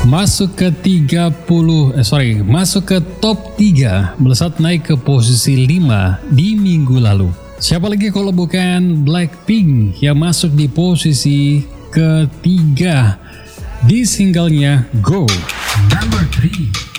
Masuk ke masuk ke top 3, melesat naik ke posisi 5 di minggu lalu. Siapa lagi kalau bukan Blackpink yang masuk di posisi ketiga di singlenya Go. Number 3.